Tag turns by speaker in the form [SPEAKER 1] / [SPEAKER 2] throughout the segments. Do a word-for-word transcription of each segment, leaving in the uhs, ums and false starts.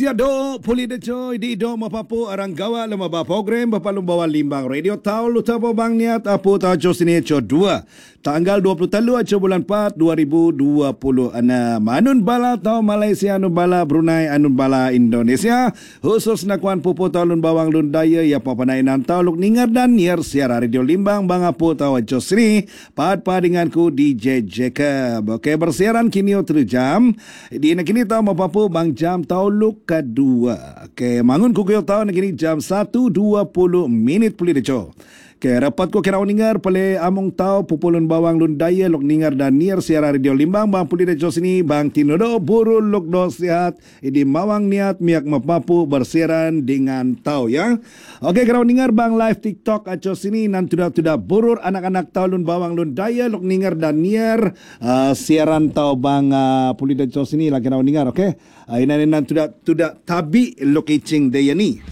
[SPEAKER 1] Tiado puli de joy di do mapapu arang gawa lemaba program bapalum bawa limbang radio tau lutabo bang niat apu ta jo sini jo dua tanggal dua puluh tiga aja bulan empat dua ribu dua puluh enam anun bala tau Malaysia anun bala Brunei anun bala Indonesia khusus nakuan pupu tau lun bawang lun daya ya papanainan tau luk ningar dan niar siara radio limbang bang apu tau jo sini pad pa denganku D J Jacob. Okey, bersiaran kini tiga jam di kini tau mapapu bang jam tau luk kedua. Okey, mangun kukuyo tau negeri jam satu dua puluh minit pulih deco. Okey, rapat ko kira ningar pale among tau pupulun bawang lun daya lok ningar dan niar siara radio limbang bang pulih deco sini bang tinodo burul lok do sihat idi mawang niat miak mapapu bersiaran dengan tau ya. Okey, kira ningar bang live TikTok aco sini nan tuda-tuda burur anak-anak tau lun bawang lun daya lok ningar dan niar uh, siaran tau bang uh, pulih deco sini lah kira ningar. Okey. Uh, ini nan tuda tuda tabi lokicing daya ni.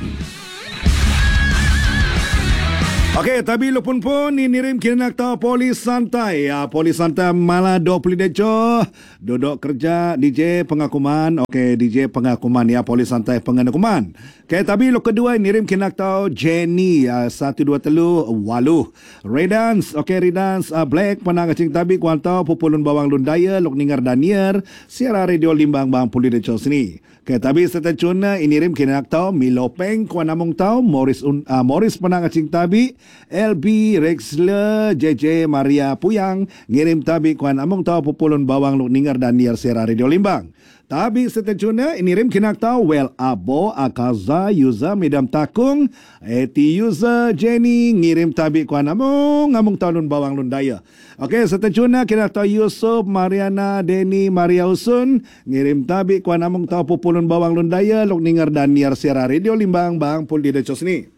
[SPEAKER 1] Okey, tapi lupun pun nirim kena nak tahu polis santai. Ya, polis santai malah dua puluh deco duduk kerja D J pengakuman. Okey, D J pengakuman ya, polis santai pengakuman. Okey, tapi lu kedua nirim kena nak tahu Jenny ya, satu dua telu waluh. Redans, okey Redans uh, Black penang kacing tabi kuan tahu pupulun bawang lun daya luk ningar danier siara radio limbang bang puli deco sini. Okey, tapi seterusnya nirim kena nak tahu Milopeng kuan namung tahu Morris uh, Morris penang kacing tabi L B Rexler J J Maria Puyang ngirim tabi kuan among tahu pupulun bawang luk ningar dan niar siara radio limbang. Tabi seterusnya ngirim kinak tahu Well Abo Akaza user Medam Takung Eti user Jenny ngirim tabi kuan among among tahu lun bawang lun daya. Okey, seterusnya kinak tahu Yusuf Mariana Denny Maria Usun ngirim tabi kuan among tahu pupulun bawang lun daya luk ningar dan niar siara radio limbang bang pul di decos ni.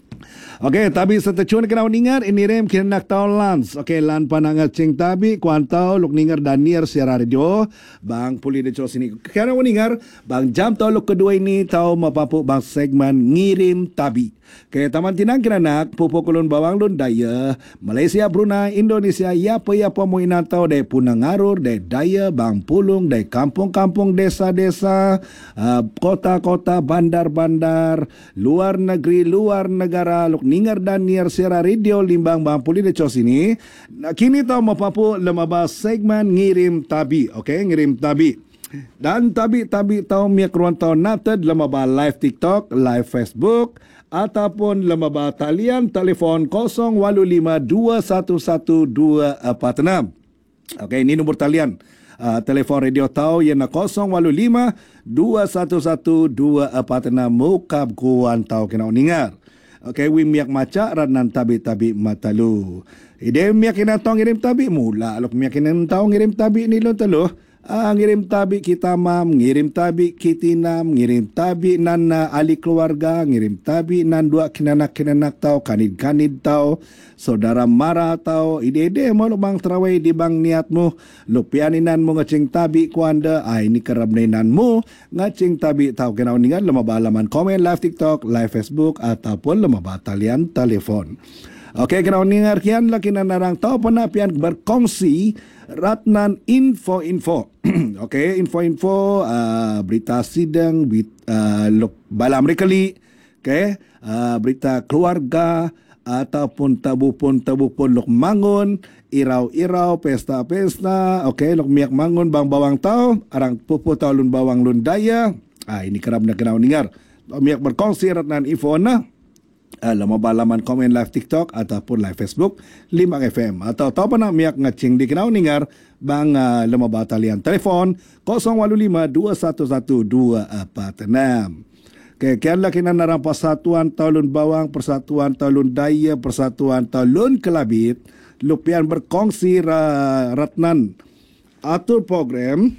[SPEAKER 1] Okey, tapi seterusnya kena ningar ini rem kena nak tahu Lans. Okey, Lan panangat cing tabi kuan tahu luk ningar dan niar siara radio bang puli de sini. Kena ningar bang jam tahu luk kedua ini tahu mapapu bang segmen ngirim tabi. Okey, taman tinang kena nak pupu kulun bawang lun daya Malaysia Brunei Indonesia ya apa ya apa mo inataw de punangarur de daya bang pulung de kampung-kampung desa-desa uh, kota-kota bandar-bandar luar negeri luar negara luk ningar dan niar siara radio limbang bang puli de cos ini. Nah, kini tahu mapapu lemaba segmen ngirim tabi. Okey, ngirim tabi. Dan tabi-tabi tahu miak ruang tahu nated lemaba live TikTok, live Facebook ataupun lemaba talian telefon kosong walu lima dua satu satu dua empat enam. Okey, ini nombor talian uh, telefon radio tahu yang kosong walu lima dua satu satu dua empat enam mukab kuan tahu kena ningar. Okey, wi miak maca ranan tabi-tabi matalu. Ide miak kena tahu ngirim tabi mula lok miak kena tahu ngirim tabi ni lo telu. Ah, ngirim tabi kita mam, ngirim tabi kitinam, ngirim tabi nana ali keluarga, ngirim tabi nan dua kinanak-kinanak tau, kanid-kanid tau, saudara mara tau, ide-ide mo bang terawai di bang niatmu, lupianinan mo ngacing tabi kuanda, ah ini kerabnainan mo, ngacing tabi tau kenau ningan, lemah balaman komen live TikTok, live Facebook, ataupun lemah batalian telefon. Okey, kenau ningar kian laki nanarang tau penapian berkongsi Ratnan info-info. Okey, info-info uh, berita sidang uh, balam rekali, okey, uh, berita keluarga ataupun tabu-pun tabu-pun lok mangun, irau-irau, pesta-pesta, okey, lok miak mangun bang bawang tau, arang pupu tau lun bawang lun daya. Ah, ini kerap nak kenal ningar. Miak berkongsi Ratnan info na. Uh, lama balaman komen live TikTok ataupun live Facebook Limbang F M atau tahu pana miak ngacing di kenau ningar bang uh, lama batalian telefon kosong walu lima dua satu satu dua empat enam. Okey, kian laki narang persatuan taulun bawang, persatuan taulun daya, persatuan taulun kelabit lupian berkongsi ra, Ratnan atur program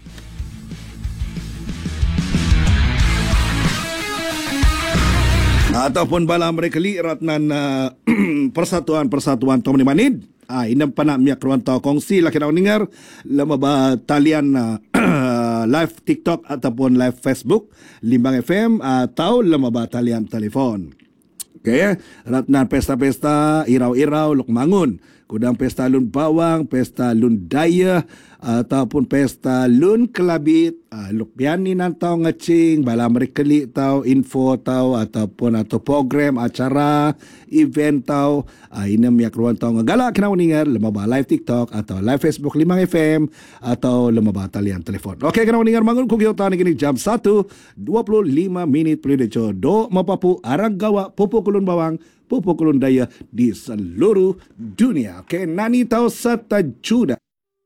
[SPEAKER 1] ataupun bala mereka li Ratnan uh, persatuan-persatuan Tomni Manid. Ah, inam panak miak ruang tau kongsi lah kena ningar lama ba talian uh, live TikTok ataupun live Facebook Limbang F M atau lama ba talian telefon. Okey, Ratnan pesta-pesta, irau-irau, luk mangun. Kudang pesta lun bawang, pesta lun daya ataupun pesta lun kelabit. Uh, Lupian ni nan tau ngecing, bala mereka kelik tau info tau ataupun atau program acara event tau. Uh, ini miak ruang tau ngegalak kena uningar lemaba live TikTok atau live Facebook lima F M atau lemaba talian telefon. Okey, kena uningar mangun kukio tau ni jam satu dua puluh lima minit Pelideco. Do mapapu arang gawa pupuk kulun bawang, pupuk kulun daya di seluruh dunia. Okey, nani tahu setajuda.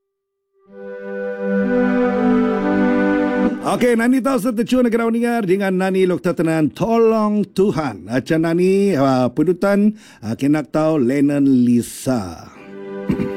[SPEAKER 1] Okey, nani tahu setajuda kena uningar dengan nani lok tetenan tolong Tuhan. Acan nani uh, pedutan uh, kena tahu Lennon Lisa.